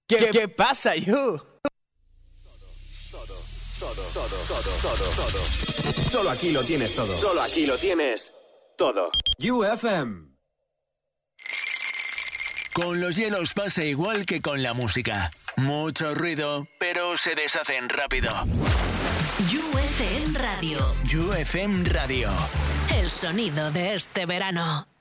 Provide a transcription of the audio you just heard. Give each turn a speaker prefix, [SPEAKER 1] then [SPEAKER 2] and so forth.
[SPEAKER 1] ¿Qué pasa, you? Todo. Solo aquí lo tienes todo. Solo aquí lo tienes todo.
[SPEAKER 2] UFM.
[SPEAKER 3] Con los hielos pasa igual que con la música. Mucho ruido, pero se deshacen rápido.
[SPEAKER 4] UFM Radio.
[SPEAKER 3] UFM Radio.
[SPEAKER 4] El sonido de este verano.